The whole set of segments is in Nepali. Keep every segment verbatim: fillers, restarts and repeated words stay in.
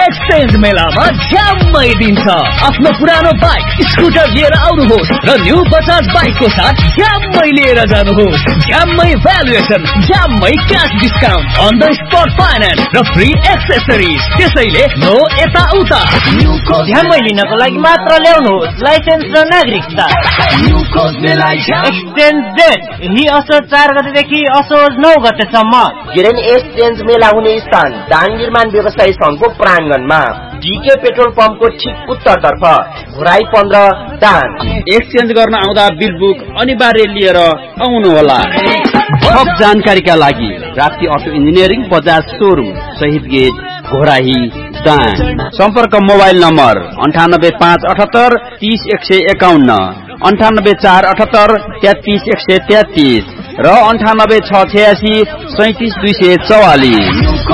एक्सचेन्ज मेलामा झ्याम्मै दिन्छ। आफ्नो पुरानो बाइक स्कुटर लिएर आउनुहोस् र न्यू बजाज बाइकको साथ झ्याम्मै लिएर जानुहोस्। झ्याम्मै valuation, झ्याम्मै cash discount, on the spot finance र फ्री एक्सेसरिज। त्यसैले नो यता उता, झ्याम्मै लिनको लागि मात्र ल्याउनुहोस् लाइसेन्स र नागरिकता। एक्सचेन्ज डेट यही असोज चार गतेदेखि असोज नौ गतेसम्म। गिरेन एक्सचेन्ज मेला हुने स्थान दाङ निर्माण व्यवसायी संघको प्राङ्गणमा, डीके पेट्रोल पम्पको ठिक उत्तरतर्फ, घुराई पन्ध्र दाङ। एक्सचेन्ज गर्न आउँदा बिल बुक अनिवार्य लिएर आउनुहोला। थप जानकारीका लागि Rapti auto engineering Bajaj showroom, शहीद गेट, घोराही दाङ। सम्पर्क मोबाइल नम्बर अन्ठानब्बे पाँच अठहत्तर तीस एक सय एकाउन्न, अन्ठानब्बे चार अठहत्तर तेत्तिस एक सय तेत्तिस र अन्ठानब्बे छ छयासी सैतिस दुई सय चौवालिस।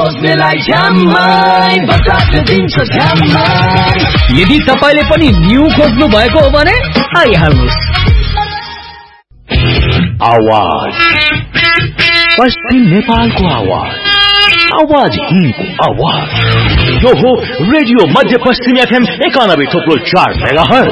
यदि तपाईँले पनि न्यू खोज्नु भएको हो भने आइहाल्नुहोस्। आवाज पश्चिम नेपालको आवाज, आवाज हिन्दको आवाज। यो हो रेडियो मध्य पश्चिम एफएम एकानब्बे थोप्लो चार मेगाहर्ज।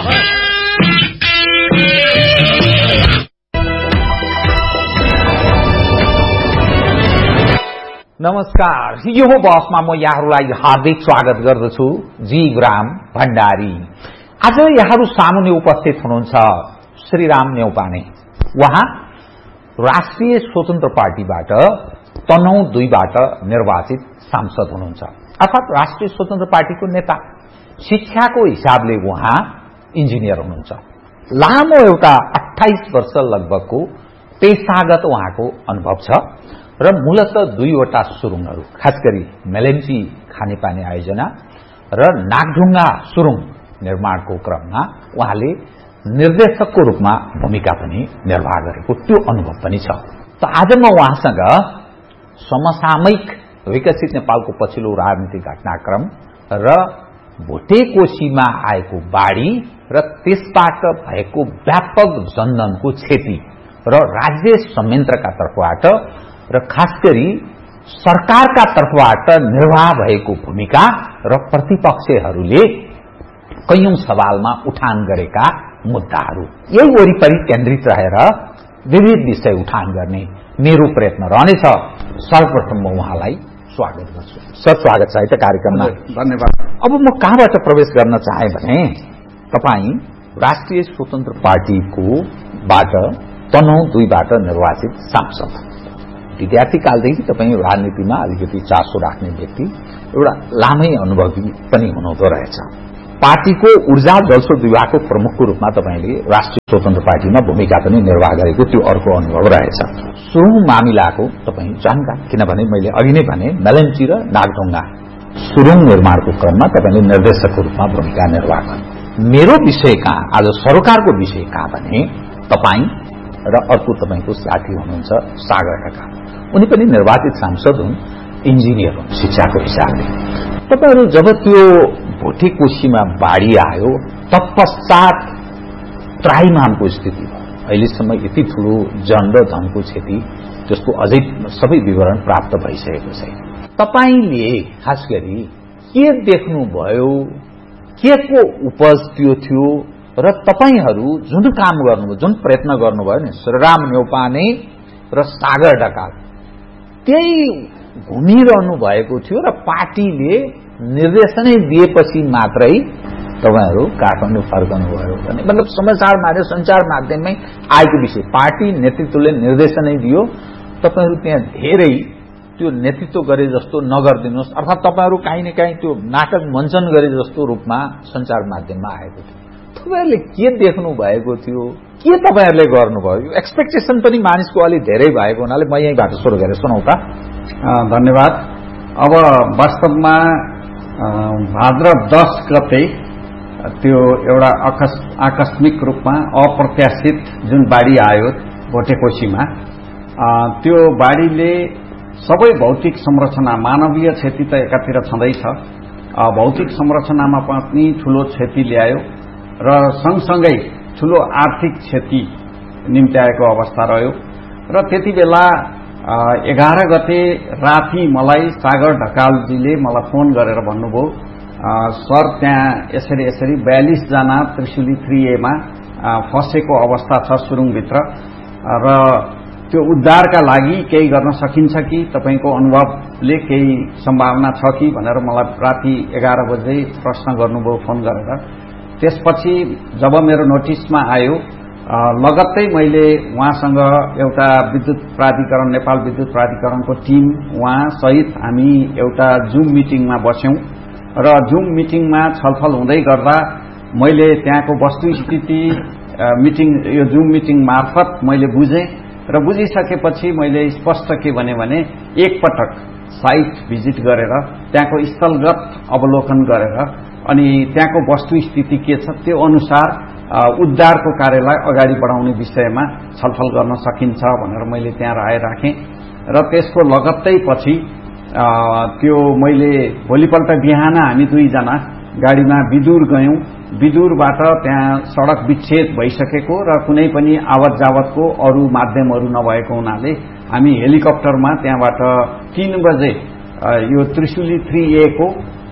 नमस्कार, यो हो बसमा म यहाँहरूलाई हार्दिक स्वागत गर्दछु। जीवराम भण्डारी। आज यहाँहरू सामुन्ने उपस्थित हुनुहुन्छ श्रीराम नेउपाने। उहाँ राष्ट्रिय स्वतन्त्र पार्टीबाट तनहुँ दुईबाट निर्वाचित सांसद हुनुहुन्छ, अर्थात राष्ट्रिय स्वतन्त्र पार्टीको नेता। शिक्षाको हिसाबले उहाँ इन्जिनियर हुनुहुन्छ। लामो एउटा अट्ठाइस वर्ष लगभगको पेशागत उहाँको अनुभव छ र मूलत दुईवटा सुरुङहरू, खास गरी मेलेम्ची खानेपानी आयोजना र नागढुङ्गा सुरुङ निर्माणको क्रममा उहाँले निर्देशकको रूपमा भूमिका पनि निर्वाह गरेको त्यो अनुभव पनि छ। त आज म उहाँसँग समसामयिक विकसित नेपालको पछिल्लो राजनीतिक घटनाक्रम र भोटेकोशीमा आएको बाढी र त्यसबाट भएको व्यापक जनधनको क्षति र राज्य संयन्त्रका तर्फबाट र खास गरी सरकारका तर्फबाट निर्वाह भएको भूमिका र प्रतिपक्षहरूले कैयौं सवालमा उठान गरेका मुद्दाहरू, यही वरिपरि केन्द्रित रहेर विविध विषय उठान गर्ने मेरो प्रयत्न रहनेछ। सर्वप्रथम म उहाँलाई स्वागत गर्छु। सर, स्वागत छ है त कार्यक्रममा। धन्यवाद। अब म कहाँबाट प्रवेश गर्न चाहे भने, तपाईँ राष्ट्रिय स्वतन्त्र पार्टीको बाट तनहुँ दुईबाट निर्वाचित सांसद, विद्यार्थी कालदेखि तपाईँ राजनीतिमा अलिकति चासो राख्ने व्यक्ति, एउटा लामै अनुभवी पनि हुनुहुँदो रहेछ। पार्टीको ऊर्जा जलस्रोत विभागको प्रमुखको रूपमा तपाईँले राष्ट्रिय स्वतन्त्र पार्टीमा भूमिका पनि निर्वाह गरेको त्यो अर्को अनुभव रहेछ। सुरुङ मामिलाको तपाईँ जानकार, किनभने मैले अघि नै भने मेलेम्ची र नागढुङ्गा सुरुङ निर्माणको क्रममा तपाईँले निर्देशकको रूपमा भूमिका निर्वाह गर्नु। मेरो विषय कहाँ, आज सरकारको विषय कहाँ भने तपाईँ र अर्को तपाईँको साथी हुनुहुन्छ सागर ढकाल, उनी पनि निर्वाचित सांसद हुन्, इन्जिनियर हुन् शिक्षाको हिसाबले। तपाईँहरू जब त्यो भोटेकोशीमा बाढी आयो तत्पश्चात त्राहिमामको स्थिति भयो, अहिलेसम्म यति ठूलो जन र धनको क्षति, त्यसको अझै सबै विवरण प्राप्त भइसकेको छैन। तपाईँले खास गरी के देख्नुभयो, के को उपज त्यो थियो र तपाईँहरू जुन काम गर्नुभयो, जुन प्रयत्न गर्नुभयो नि, श्रीराम नेउपाने र सागर ढकाल त्यही घुमिरहनु भएको थियो र पार्टीले निर्देशनै दिएपछि मात्रै तपाईहरू काठमाडौँ फर्कनुभयो भने, मतलब समाचार माध्यम संचार माध्यममै आएको विषय, पार्टी नेतृत्वले निर्देशनै दियो, तपाईहरू त्यहाँ धेरै त्यो नेतृत्व गरे जस्तो नगरिदिनुहोस्, अर्थात् तपाईहरू काहीँ न काहीँ त्यो नाटक मञ्चन गरे जस्तो रूपमा संचार माध्यममा आएको थियो। तपाईहरूले के देख्नु भएको थियो, के तपाईहरूले गर्नुभयो? यो एक्सपेक्टेसन पनि मानिसको अलि धेरै भएको हुनाले म यहीँबाट सुरु गरेर सुनाउ त। धन्यवाद। अब वास्तवमा भाद्र दस गते त्यो एउटा आकस्मिक रूपमा अप्रत्याशित जुन बाढी आयो भोटेकोशीमा, त्यो बाढीले सबै भौतिक संरचना, मानवीय क्षति त एकातिर छँदैछ, भौतिक संरचनामा पनि ठूलो क्षति ल्यायो र सँगसँगै ठूलो आर्थिक क्षति निम्त्याएको अवस्था रह्यो। र त्यति बेला एघार गते राति मलाई सागर ढकालजीले मलाई फोन गरेर भन्नुभयो, सर त्यहाँ यसरी यसरी बयालीस जना त्रिशुली थ्री एमा फसेको अवस्था छ सुरुङभित्र र त्यो उद्धारका लागि केही गर्न सकिन्छ कि तपाईको अनुभवले केही सम्भावना छ कि भनेर मलाई राति एघार बजे प्रश्न गर्नुभयो फोन गरेर। त्यसपछि जब मेरो नोटिसमा आयो लगत्तै मैले उहाँसँग एउटा विद्युत प्राधिकरण नेपाल विद्युत प्राधिकरणको टिम उहाँ सहित हामी एउटा जुम मिटिङमा बस्यौं र जुम मिटिङमा छलफल हुँदै गर्दा मैले त्यहाँको वस्तुस्थिति मिटिङ यो जुम मिटिङ मार्फत मैले बुझेँ र बुझिसकेपछि मैले स्पष्ट के भने भने एकपटक साइट भिजिट गरेर त्यहाँको स्थलगत अवलोकन गरेर अनि त्यहाँको वस्तुस्थिति के छ त्यो अनुसार उद्धारको कार्यलाई अगाडि बढाउने विषयमा छलफल गर्न सकिन्छ भनेर मैले त्यहाँ राय राखेँ र त्यसको लगत्तै पछि त्यो मैले भोलिपल्ट बिहान हामी दुईजना गाडीमा बिदुर गयौं। बिदुरबाट त्यहाँ सड़क विच्छेद भइसकेको र कुनै पनि आवत जावतको अरू माध्यमहरू नभएको हुनाले हामी हेलिकप्टरमा त्यहाँबाट तीन बजे यो त्रिशुली थ्री ए को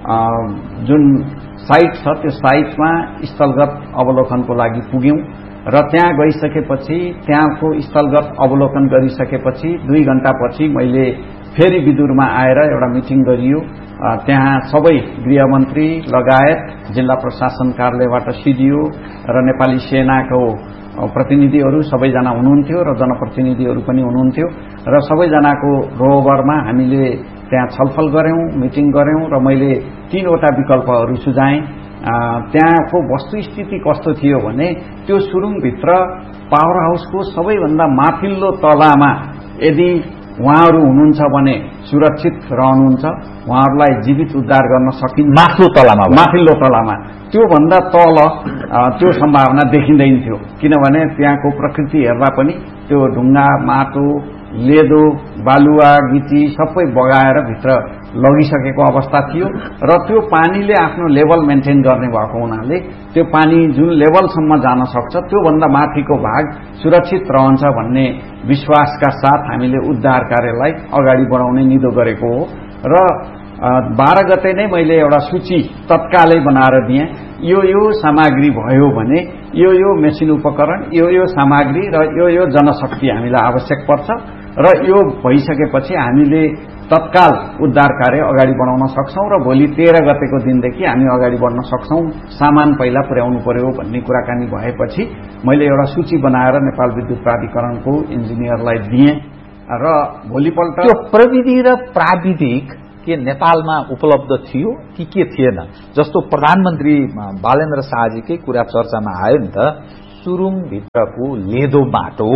जुन साइट छ त्यो साइटमा स्थलगत अवलोकनको लागि पुग्यौं र त्यहाँ गइसकेपछि त्यहाँको स्थलगत अवलोकन गरिसकेपछि दुई घण्टापछि मैले फेरि बिदुरमा आएर एउटा मिटिङ गरियो। त्यहाँ सबै गृहमन्त्री लगायत जिल्ला प्रशासन कार्यालयबाट सिडिओ र नेपाली सेनाको प्रतिनिधिहरू सबैजना हुनुहुन्थ्यो र जनप्रतिनिधिहरू पनि हुनुहुन्थ्यो र सबैजनाको रोबरमा हामीले त्यहाँ छलफल गर्यौं, मिटिङ गर्यौं र मैले तीनवटा विकल्पहरू सुझाएँ। त्यहाँको वस्तुस्थिति कस्तो थियो भने त्यो सुरुङभित्र पावर हाउसको सबैभन्दा माथिल्लो तलामा यदि उहाँहरू हुनुहुन्छ भने सुरक्षित रहनुहुन्छ, उहाँहरूलाई जीवित उद्धार गर्न सकिन्छ माथिल्लो तलामा माथिल्लो तलामा त्योभन्दा तल त्यो सम्भावना देखिँदैन थियो किनभने त्यहाँको प्रकृति हेर्दा पनि त्यो ढुङ्गा माटो लेदो बालुवा गिटी सबै बगाएर भित्र लगिसकेको अवस्था थियो र त्यो पानीले आफ्नो लेभल मेन्टेन गर्ने भएको हुनाले त्यो पानी जुन लेभलसम्म जान सक्छ त्योभन्दा माथिको भाग सुरक्षित रहन्छ भन्ने विश्वासका साथ हामीले उद्धार कार्यलाई अगाडि बढाउने निधो गरेको हो र बाह्र गते नै मैले एउटा सूची तत्कालै बनाएर दिएँ। यो यो सामग्री भयो भने यो यो मेसिन उपकरण यो यो सामग्री र यो यो जनशक्ति हामीलाई आवश्यक पर्छ र यो भइसकेपछि हामीले तत्काल उद्धार कार्य अगाडि बढाउन सक्छौं र भोलि तेह्र गतेको दिनदेखि हामी अगाडि बढ्न सक्छौं, सामान पहिला पुर्याउनु पर्यो भन्ने कुराकानी भएपछि मैले एउटा सूची बनाएर नेपाल विद्युत प्राधिकरणको इन्जिनियरलाई दिएँ र भोलिपल्ट त्यो प्रविधि र प्राविधिक के नेपालमा उपलब्ध थियो कि के थिएन? जस्तो प्रधानमन्त्री बालेन्द्र शाहजीकै कुरा चर्चामा आयो नि त, सुरुङभित्रको लेदो बाटो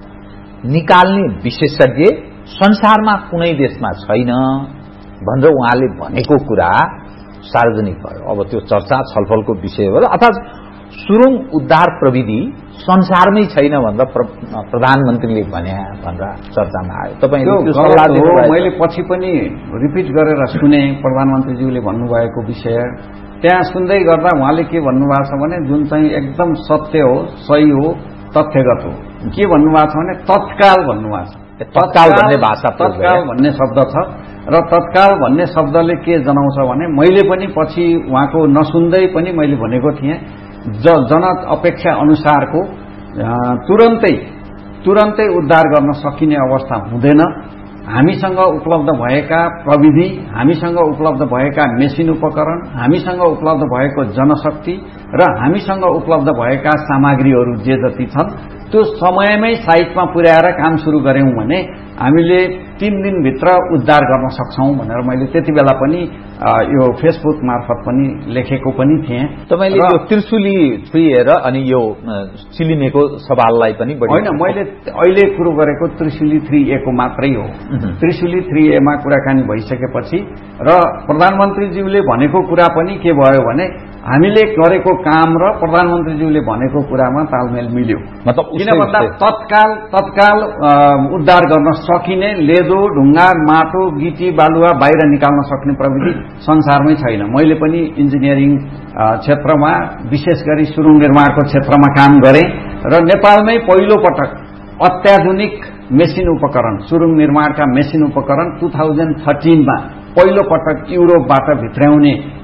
निकाल्ने विशेषज्ञ संसारमा कुनै देशमा छैन भनेर उहाँले भनेको कुरा सार्वजनिक भयो। अब त्यो चर्चा छलफलको विषय हो। अर्थात् सुरुङ उद्धार प्रविधि संसारमै छैन भनेर प्रधानमन्त्रीले भने भनेर चर्चामा आयो। तपाईले त्यो सल्लाह दिनुभयो? मैले पछि पनि रिपिट गरेर सुने प्रधानमन्त्रीज्यूले भन्नुभएको विषय। त्यहाँ सुन्दै गर्दा उहाँले के भन्नुभएको छ भने जुन चाहिँ एकदम सत्य हो, सही हो, तथ्यगत हो। के भन्नुभएको छ भने तत्काल भन्नुभएको छ। तत्काल भन्ने भाषा तत्काल भन्ने शब्द छ र तत्काल भन्ने शब्दले के जनाउँछ भने मैले पनि पछि उहाँको नसुन्दै पनि मैले भनेको थिएँ जन अपेक्षा अनुसारको तुरन्तै तुरन्तै उद्धार गर्न सकिने अवस्था हुँदैन। हामीसँग उपलब्ध भएका प्रविधि, हामीसँग उपलब्ध भएका मेसिन उपकरण, हामीसँग उपलब्ध भएको जनशक्ति र हामीसँग उपलब्ध भएका सामग्रीहरू जे जति छन् त्यो समयमै साइटमा पुर्याएर काम सुरु गर्यौं भने हामीले तीन दिनभित्र उद्धार गर्न सक्छौं भनेर मैले त्यति बेला पनि यो फेसबुक मार्फत पनि लेखेको पनि थिएँ। तपाईले यो त्रिशुली थ्री हेर अनि यो चिलिमेको सवाललाई पनि बढी होइन, मैले अहिले कुरो गरेको त्रिशुली थ्री ए को मात्रै हो। त्रिशुली थ्री ए मा कुराकानी भइसकेपछि र प्रधानमन्त्रीज्यूले भनेको कुरा पनि के भयो भने हामीले गरेको काम र प्रधानमन्त्रीज्यूले भनेको कुरामा तालमेल मिल्यो। मतलब किन भन्दा तत्काल तत्काल उद्धार गर्न सकिने लेदो ढुङ्गा माटो गिटी बालुवा बाहिर निकाल्न सक्ने प्रविधि संसारमै छैन। मैले पनि इन्जिनियरिङ क्षेत्रमा विशेष गरी सुरुङ निर्माणको क्षेत्रमा काम गरेँ र नेपालमै पहिलो पटक अत्याधुनिक मेसिन उपकरण सुरुङ निर्माणका मेसिन उपकरण टु थाउजन्ड थर्टिनमा पहिलो पटक युरोपबाट भित्राउने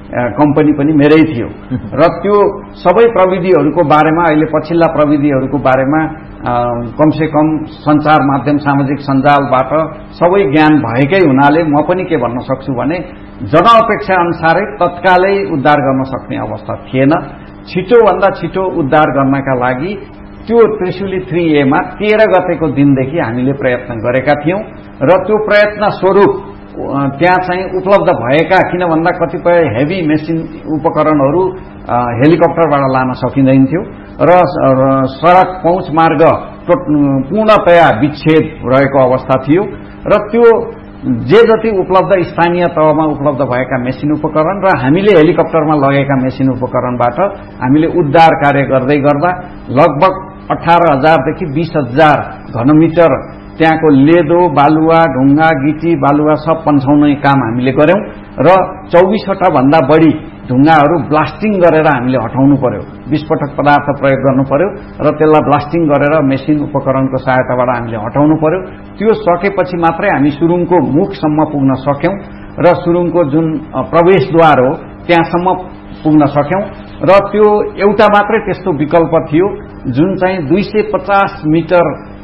कम्पनी पनि मेरै थियो र त्यो सबै प्रविधिहरूको बारेमा अहिले पछिल्ला प्रविधिहरूको बारेमा कमसे कम सञ्चार माध्यम सामाजिक सञ्जालबाट सबै ज्ञान भएकै हुनाले म पनि के भन्न सक्छु भने जनअपेक्षा अनुसारै तत्कालै उद्धार गर्न सक्ने अवस्था थिएन। छिटोभन्दा छिटो उद्धार गर्नका लागि त्यो त्रिशुली थ्री ए मा तेह्र गतेको दिनदेखि हामीले प्रयत्न गरेका थियौं र त्यो प्रयत्न स्वरूप त्यहाँ चाहिँ उपलब्ध भएका किन भन्दा कतिपय हेभी मेसिन उपकरणहरू हेलिकप्टरबाट लान सकिँदैन थियो र सडक पहुँच मार्ग पूर्णतया विच्छेद रहेको अवस्था थियो र त्यो जे जति उपलब्ध स्थानीय तहमा उपलब्ध भएका मेसिन उपकरण र हामीले हेलिकप्टरमा लगेका मेसिन उपकरणबाट हामीले उद्धार कार्य गर्दै गर्दा लगभग अठार हजारदेखि बीस हजार घनमिटर त्यहाँको लेदो बालुवा ढुङ्गा गिटी बालुवा सब पन्छाउने काम हामीले गर्यौं र चौबीसवटा भन्दा बढी ढुङ्गाहरू ब्लास्टिङ गरेर हामीले हटाउनु पर्यो। विस्फोटक पदार्थ प्रयोग गर्नु पर्यो र त्यसलाई ब्लास्टिङ गरेर मेसिन उपकरणको सहायताबाट हामीले हटाउनु पर्यो। त्यो सकेपछि मात्रै हामी सुरुङको मुखसम्म पुग्न सक्यौं र सुरुङको जुन प्रवेशद्वार हो त्यहाँसम्म पुग्न सक्यौं र त्यो एउटा मात्रै त्यस्तो विकल्प थियो जुन चाहिँ दुई सय पचास मिटर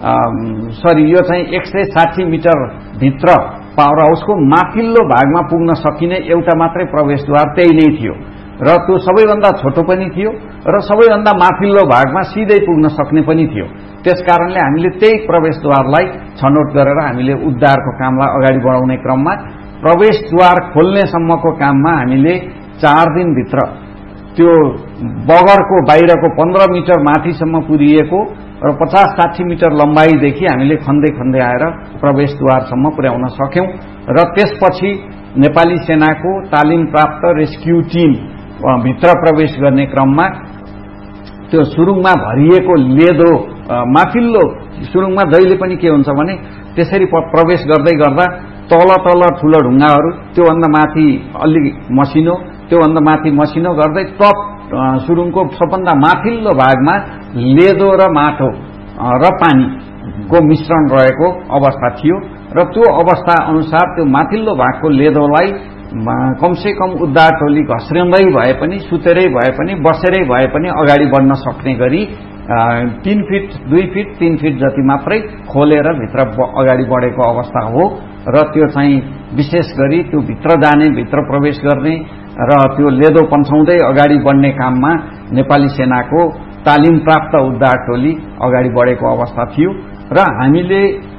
सरी यो चाहिँ एक सय साठी मिटर भित्र पावर हाउसको माथिल्लो भागमा पुग्न सकिने एउटा मात्रै प्रवेशद्वार त्यही नै थियो र त्यो सबैभन्दा छोटो पनि थियो र सबैभन्दा माथिल्लो भागमा सिधै पुग्न सक्ने पनि थियो। त्यसकारणले हामीले त्यही प्रवेशद्वारलाई छनौट गरेर हामीले उद्धारको कामलाई अगाडि बढाउने क्रममा प्रवेशद्वार खोल्नेसम्मको काममा हामीले चार दिनभित्र त्यो बगरको बाहिरको पन्ध्र मिटर माथिसम्म पुरिएको र पचास साठी मिटर लम्बाइदेखि हामीले खन्दै खन्दै आएर प्रवेशद्वारसम्म पुर्याउन सक्यौं र त्यसपछि नेपाली सेनाको तालिम प्राप्त रेस्क्यु टिम भित्र प्रवेश गर्ने क्रममा त्यो सुरुङमा भरिएको लेदो माथिल्लो सुरुङमा जहिले पनि के हुन्छ भने त्यसरी प्रवेश गर्दै गर्दा तल तल ठूलो ढुङ्गाहरू त्योभन्दा माथि अलि मसिनो त्योभन्दा माथि मसिनो गर्दै टप सुरुङको सबभन्दा माथिल्लो भागमा लेदो र माटो र पानीको मिश्रण रहेको अवस्था थियो र त्यो अवस्था अनुसार त्यो माथिल्लो भागको लेदोलाई कमसे कम उद्धार टोली घस्रिँदै भए पनि सुतेरै भए पनि बसेरै भए पनि अगाडि बढ्न सक्ने गरी तीन फिट दुई फिट तीन फिट जति मात्रै खोलेर भित्र अगाडि बढेको अवस्था हो र त्यो चाहिँ विशेष गरी त्यो भित्र जाने भित्र प्रवेश गर्ने र त्यो लेदो पन्छाउँदै अगाडि बढ्ने काममा नेपाली सेनाको तालिम प्राप्त उद्धार टोली अगाडि बढेको अवस्था थियो र हामीले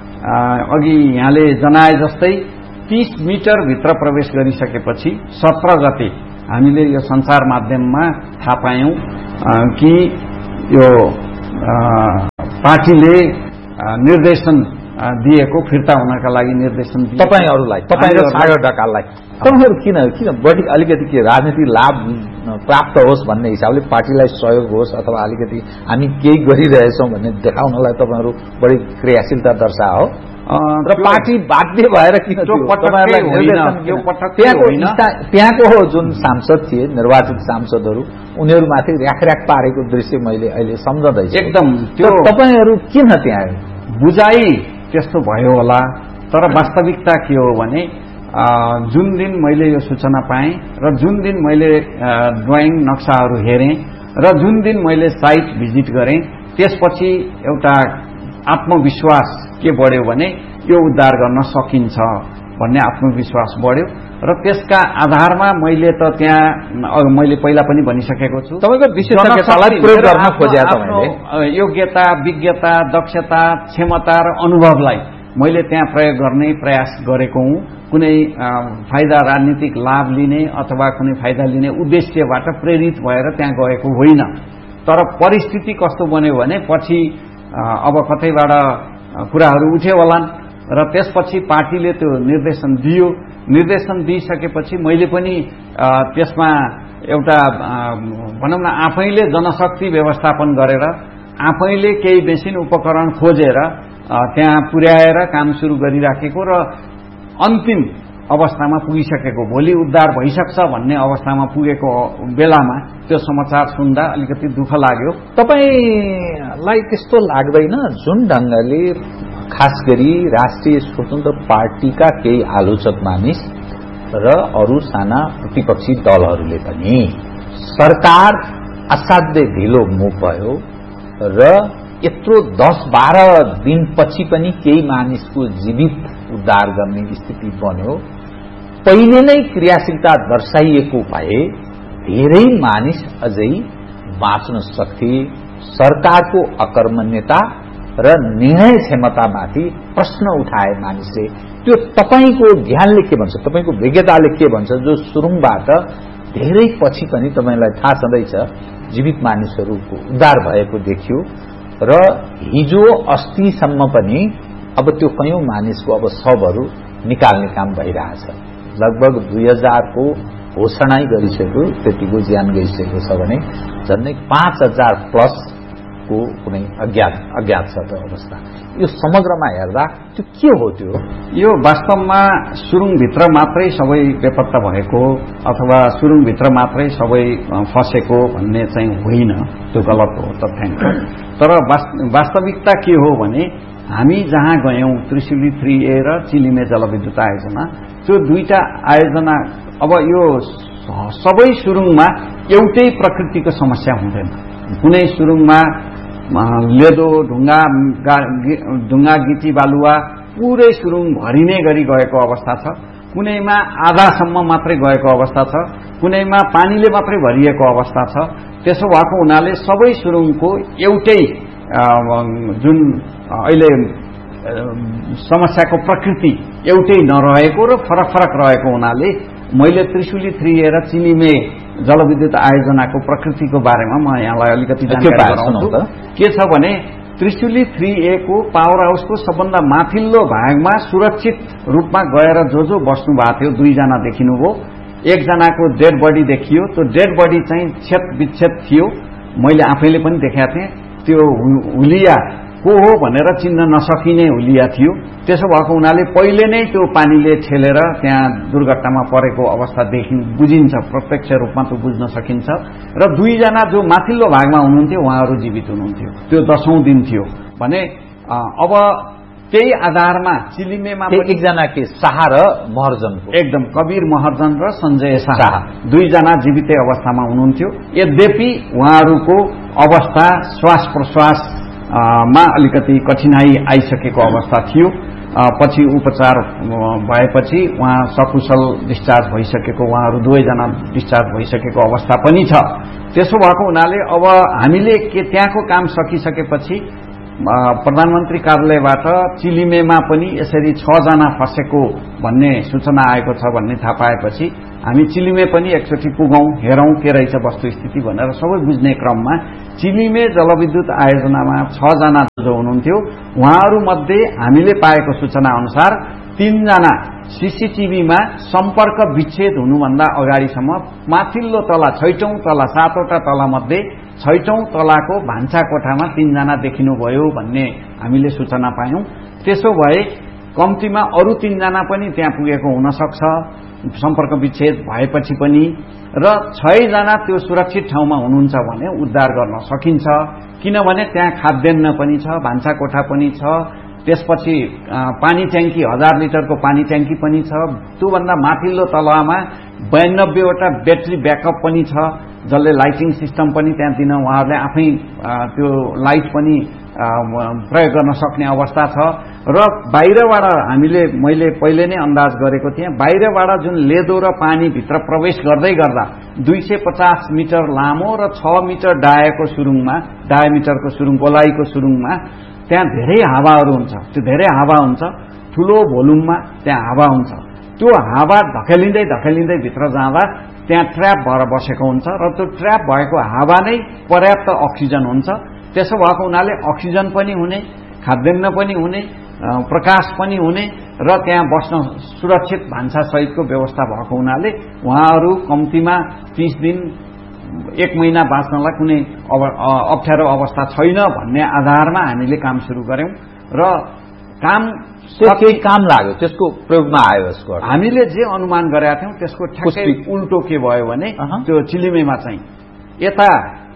अघि यहाँले जनाए जस्तै तीस मिटर भित्र प्रवेश गरिसकेपछि सत्र गते हामीले यो सञ्चार माध्यममा थाहा पायौं कि यो पार्टीले निर्देशन दिएको फिर्ता हुनका लागि निर्देशन दिए तपाईहरुलाई तपाईको सागर ढकाललाई तपाईहरु किन किन बढी अलिकति के राजनीतिक लाभ प्राप्त होस् भन्ने हिसाबले पार्टीलाई सहयोग होस् अथवा अलिकति हामी केही गरिरहेछौं भन्ने देखाउनलाई तपाईहरु बढी क्रियाशीलता दर्शाओ र पार्टी बाध्य भएर किन त्यहाँको हो जुन सांसद थिए निर्वाचित सांसदहरू उनीहरूमाथि र्याखर्याख पारेको दृश्य मैले अहिले सम्झदैछु एकदम त्यो तपाईहरु किन त्यहाँ बुझाइ त्यस्तो भयो होला तर वास्तविकता के हो भने जुन दिन मैले यो सूचना पाएँ र जुन दिन मैले ड्राइङ नक्साहरू हेरेँ र जुन दिन मैले साइट भिजिट गरेँ त्यसपछि एउटा आत्मविश्वास के बढ्यो भने यो उद्धार गर्न सकिन्छ भन्ने आत्मविश्वास बढ्यो र त्यसका आधारमा मैले त त्यहाँ मैले पहिला पनि भनिसकेको छु तपाईको विशेषज्ञतालाई प्रयोग गर्न खोजे तपाईले योग्यता विज्ञता दक्षता क्षमता र अनुभवलाई मैले त्यहाँ प्रयोग गर्ने प्रयास गरेको हुँ। कुनै फाइदा राजनीतिक लाभ लिने अथवा कुनै फाइदा लिने उद्देश्यबाट प्रेरित भएर त्यहाँ गएको होइन। तर परिस्थिति कस्तो बन्यो भने पछि अब कतैबाट कुराहरू उठ्यो होलान् र त्यसपछि पार्टीले त्यो निर्देशन दियो। निर्देशन दिइसकेपछि मैले पनि त्यसमा एउटा भनौं न आफैले जनशक्ति व्यवस्थापन गरेर आफैले केही मेसिन उपकरण खोजेर त्यहाँ पुर्याएर काम सुरु गरिराखेको र अन्तिम अवस्थामा पुगिसकेको भोलि उद्धार भइसक्छ भन्ने अवस्थामा पुगेको बेलामा त्यो समाचार सुन्दा अलिकति दुःख लाग्यो। तपाईलाई त्यस्तो लाग्दैन जुन ढंगले खास गरी राष्ट्रिय स्वतन्त्र पार्टीका केही आलोचक मानिस र अरू साना प्रतिपक्षी दलहरूले पनि। सरकार असाध्यै ढिलो मुभ भयो र यत्रो दस बाह्र दिनपछि पनि केही मानिसको जीवित उद्धार गर्ने स्थिति बन्यो। पहिले नै क्रियाशीलता दर्शाइएको भए धेरै मानिस अझै बाँच्न सक्थे। सरकारको अकर्मण्यता र निर्णय क्षमतामाथि प्रश्न उठाए मानिसले। त्यो तपाईको ज्ञानले के भन्छ, तपाईको विज्ञताले के भन्छ, जो सुरुङबाट धेरै पछि पनि तपाईलाई थाहा छँदैछ जीवित मानिसहरूको उद्धार भएको देखियो र हिजो अस्तिसम्म पनि अब त्यो कयौं मानिसको अब शवहरू निकाल्ने काम भइरहेछ। लगभग दुई हजारको घोषणा गरिसक्यो, त्यतिको ज्यान गइसकेको छ भने झन्डै पाँच हजार प्लस को कुनै अज्ञात अज्ञात छ त्यो अवस्था। यो समग्रमा हेर्दा त्यो के हो? त्यो यो वास्तवमा सुरुङभित्र मात्रै सबै बेपत्ता भएको अथवा सुरुङभित्र मात्रै सबै फसेको भन्ने चाहिँ होइन, त्यो गलत हो तथ्याङ्क। तर वास्तविकता के हो भने हामी जहाँ गयौं त्रिशुली थ्री ए र चिलिमे जलविद्युत आयोजना, त्यो दुईटा आयोजना अब यो सबै सुरुङमा एउटै प्रकृतिको समस्या हुँदैन। कुनै सुरुङमा लेदो ढुङ्गा ढुङ्गा गिटी बालुवा पुरै सुरुङ भरिने गरी गएको अवस्था छ, कुनैमा आधासम्म मात्रै गएको अवस्था छ, कुनैमा पानीले मात्रै भरिएको अवस्था छ। त्यसो भएको हुनाले सबै सुरुङको एउटै जुन अहिले समस्याको प्रकृति एउटै नरहेको र फरक फरक रहेको हुनाले मैले त्रिशुली थ्री ए र चिलिमे जलविद्युत आयोजनाको प्रकृतिको बारेमा म यहाँलाई अलिकति जानकारी गराउँछु। के छ भने त्रिशुली थ्री ए को पावर हाउसको सबभन्दा माथिल्लो भागमा सुरक्षित रूपमा गएर जो जो बस्नु भएको थियो दुईजना देखिनुभयो। एकजनाको डेड बडी देखियो। त्यो डेड बडी चाहिँ छेद विच्छेद थियो, मैले आफैले पनि देखेका थिएँ। त्यो हुलिया को हो भनेर चिन्न नसकिने हुलिया थियो। त्यसो भएको हुनाले पहिले नै त्यो पानीले ठेलेर त्यहाँ दुर्घटनामा परेको अवस्था देखि बुझिन्छ, प्रत्यक्ष रूपमा त्यो बुझ्न सकिन्छ। र दुईजना जो माथिल्लो भागमा हुनुहुन्थ्यो उहाँहरू जीवित हुनुहुन्थ्यो। त्यो दशौं दिन थियो भने अब त्यही आधारमा चिलिमेमा एकजना के शाह र महर्जनको एकदम कबीर महर्जन र सञ्जय शाह दुईजना जीवितै अवस्थामा हुनुहुन्थ्यो। यद्यपि उहाँहरूको अवस्था श्वास प्रश्वास मा अलिकति कठिनाई आइसकेको अवस्था थियो। पछि उपचार भएपछि उहाँ सकुशल डिस्चार्ज भइसकेको, उहाँहरू दुवैजना डिस्चार्ज भइसकेको अवस्था पनि छ। त्यसो भएको हुनाले अब हामीले के त्यहाँको काम सकिसकेपछि प्रधानमन्त्री कार्यालयबाट चिलिमेमा पनि यसरी छ जना फसेको भन्ने सूचना आएको छ भन्ने थाहा पाएपछि हामी चिलिमे पनि एकचोटि पुगौं, हेरौं के रहेछ वस्तुस्थिति भनेर सबै बुझ्ने क्रममा चिलिमे जलविद्युत आयोजनामा छ जना जो हुनुहुन्थ्यो उहाँहरू मध्ये हामीले पाएको सूचना अनुसार तीनजना सीसीटीभीमा सम्पर्क विच्छेद हुनुभन्दा अगाडिसम्म माथिल्लो तला छैटौं तला सातवटा तला मध्ये छैटौं तलाको भान्सा कोठामा तीनजना देखिनुभयो भन्ने हामीले सूचना पायौं। त्यसो भए कम्तीमा अरू तीनजना पनि त्यहाँ पुगेको हुन सक्छ सम्पर्क विच्छेद भएपछि पनि, र छजना त्यो सुरक्षित ठाउँमा हुनुहुन्छ भने उद्धार गर्न सकिन्छ। किनभने त्यहाँ खाद्यान्न पनि छ, भान्सा कोठा पनि छ, त्यसपछि पानी ट्याङ्की हजार लिटरको पानी ट्याङ्की पनि छ। त्योभन्दा माथिल्लो तलामा बयानब्बेवटा ब्याट्री ब्याकअप पनि छ, जसले लाइटिङ सिस्टम पनि त्यहाँ दिन उहाँहरूले आफै त्यो लाइट पनि प्रयोग गर्न सक्ने अवस्था छ। र बाहिरबाट हामीले मैले पहिले नै अन्दाज गरेको थिएँ, बाहिरबाट जुन लेदो र पानी भित्र प्रवेश गर्दै गर्दा दुई सय पचास मिटर लामो र छ मिटर डाएको सुरुङमा डायमिटरको सुरुङ गोलाइको सुरुङमा त्यहाँ धेरै हावाहरू हुन्छ। त्यो धेरै हावा हुन्छ, ठूलो भोल्युममा त्यहाँ हावा हुन्छ। त्यो हावा धकेलिँदै धकेलिँदै भित्र जाँदा त्यहाँ ट्र्याप भएर बसेको हुन्छ र त्यो ट्र्याप भएको हावा नै पर्याप्त अक्सिजन हुन्छ। त्यसो भएको हुनाले अक्सिजन पनि हुने, खाद्यान्न पनि हुने, प्रकाश पनि हुने र त्यहाँ बस्न सुरक्षित भान्सा सहितको व्यवस्था भएको हुनाले उहाँहरू कम्तीमा तीस दिन एक महिना बाँच्नलाई कुनै अप्ठ्यारो अवस्था छैन भन्ने आधारमा हामीले काम सुरु गर्यौं र काम केही काम लाग्यो, त्यसको प्रयोगमा आयो। यसको हामीले जे अनुमान गरेका थियौं त्यसको ठ्याक्कै उल्टो के भयो भने त्यो चिलिमेमा चाहिँ यता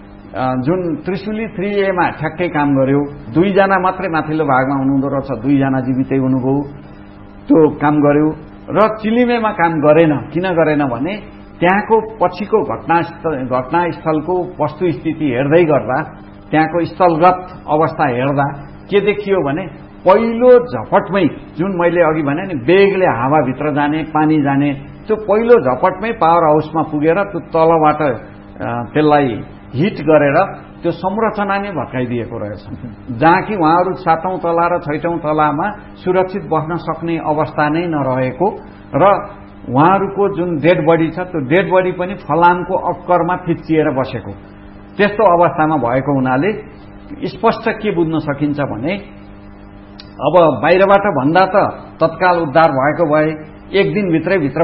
जुन त्रिशुली थ्री ए मा ठ्याक्कै काम गर्यो, दुईजना मात्रै माथिल्लो भागमा हुनुहुँदो रहेछ, दुईजना जीवितै हुनुभयो, त्यो काम गर्यो र चिलिमेमा काम गरेन। किन गरेन भने त्यहाँको पछिको घटनास्थल घटनास्थलको वस्तुस्थिति हेर्दै गर्दा, त्यहाँको स्थलगत अवस्था हेर्दा के देखियो भने पहिलो झपटमै, जुन मैले अघि भने नि बेगले हावाभित्र जाने, पानी जाने, त्यो पहिलो झपटमै पावर हाउसमा पुगेर त्यो तलबाट त्यसलाई हिट गरेर त्यो संरचना नै भत्काइदिएको रहेछ। जहाँ कि उहाँहरू सातौं तला र छैटौं तलामा सुरक्षित बस्न सक्ने अवस्था नै नरहेको र उहाँहरूको जुन डेड बडी छ त्यो डेड बडी पनि फलामको अक्करमा फिच्चिएर बसेको, त्यस्तो अवस्थामा भएको हुनाले स्पष्ट के बुझ्न सकिन्छ भने अब बाहिरबाट भन्दा त तत्काल उद्धार भएको भए एक दिन भित्रै भित्र